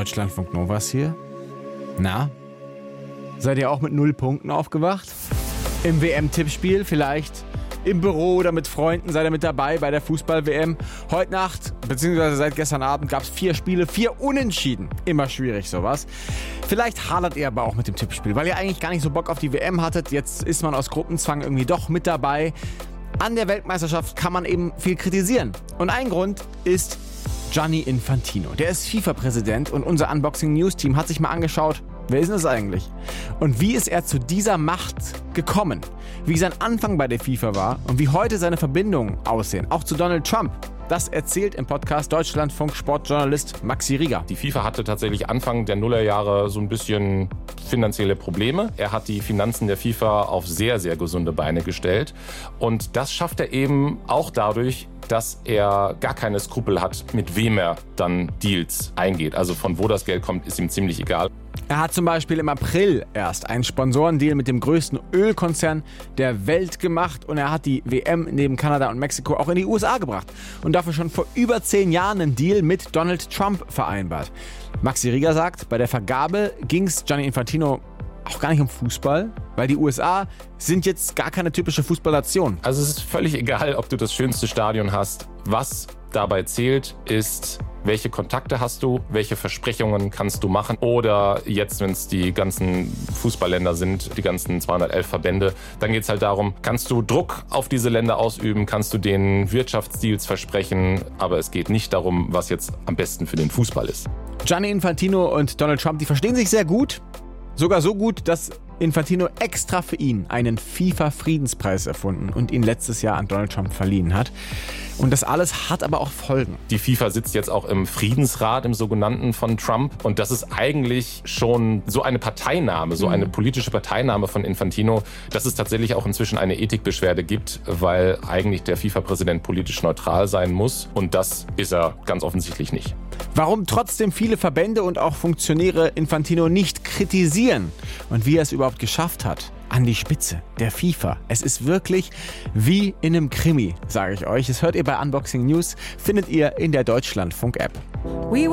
Deutschlandfunk Novas hier. Na? Seid ihr auch mit 0 Punkten aufgewacht? Im WM-Tippspiel vielleicht? Im Büro oder mit Freunden seid ihr mit dabei bei der Fußball-WM? Heute Nacht, beziehungsweise seit gestern Abend, gab es 4 Spiele, 4 Unentschieden. Immer schwierig sowas. Vielleicht hadert ihr aber auch mit dem Tippspiel, weil ihr eigentlich gar nicht so Bock auf die WM hattet. Jetzt ist man aus Gruppenzwang irgendwie doch mit dabei. An der Weltmeisterschaft kann man eben viel kritisieren. Und ein Grund ist Gianni Infantino. Der ist FIFA-Präsident und unser Unboxing-News-Team hat sich mal angeschaut, wer ist denn das eigentlich? Und wie ist er zu dieser Macht gekommen? Wie sein Anfang bei der FIFA war und wie heute seine Verbindungen aussehen, auch zu Donald Trump. Das erzählt im Podcast Deutschlandfunk Sportjournalist Maxi Rieger. Die FIFA hatte tatsächlich Anfang der Nullerjahre so ein bisschen finanzielle Probleme. Er hat die Finanzen der FIFA auf sehr, sehr gesunde Beine gestellt. Und das schafft er eben auch dadurch, dass er gar keine Skrupel hat, mit wem er dann Deals eingeht. Also von wo das Geld kommt, ist ihm ziemlich egal. Er hat zum Beispiel im April erst einen Sponsorendeal mit dem größten Ölkonzern der Welt gemacht und er hat die WM neben Kanada und Mexiko auch in die USA gebracht und dafür schon vor über 10 Jahren einen Deal mit Donald Trump vereinbart. Maxi Rieger sagt, bei der Vergabe ging es Gianni Infantino auch gar nicht um Fußball, weil die USA sind jetzt gar keine typische Fußballnation. Also es ist völlig egal, ob du das schönste Stadion hast. Was dabei zählt, ist, welche Kontakte hast du, welche Versprechungen kannst du machen. Oder jetzt, wenn es die ganzen Fußballländer sind, die ganzen 211 Verbände, dann geht es halt darum, kannst du Druck auf diese Länder ausüben, kannst du denen Wirtschaftsdeals versprechen, aber es geht nicht darum, was jetzt am besten für den Fußball ist. Gianni Infantino und Donald Trump, die verstehen sich sehr gut. Sogar so gut, dass Infantino extra für ihn einen FIFA-Friedenspreis erfunden und ihn letztes Jahr an Donald Trump verliehen hat. Und das alles hat aber auch Folgen. Die FIFA sitzt jetzt auch im Friedensrat, im sogenannten von Trump. Und das ist eigentlich schon so eine Parteinahme, so eine politische Parteinahme von Infantino, dass es tatsächlich auch inzwischen eine Ethikbeschwerde gibt, weil eigentlich der FIFA-Präsident politisch neutral sein muss. Und das ist er ganz offensichtlich nicht. Warum trotzdem viele Verbände und auch Funktionäre Infantino nicht kritisieren und wie er es überhaupt geschafft hat an die Spitze der FIFA. Es ist wirklich wie in einem Krimi, sage ich euch. Das hört ihr bei Unboxing News, findet ihr in der Deutschlandfunk-App.